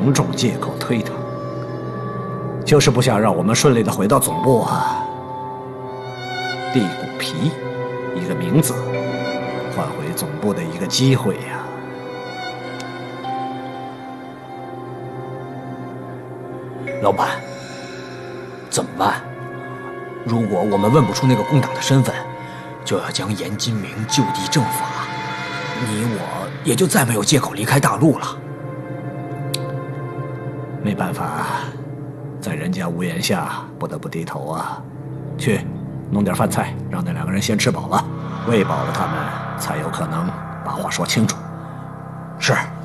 种种借口推搪，就是不想让我们顺利的回到总部啊。地骨皮，一个名字，换回总部的一个机会呀。 老板，怎么办？如果我们问不出那个共党的身份，就要将严金明就地正法，你我也就再没有借口离开大陆了。 没办法，在人家屋檐下，不得不低头啊。去，弄点饭菜，让那两个人先吃饱了，喂饱了他们，才有可能把话说清楚。 是。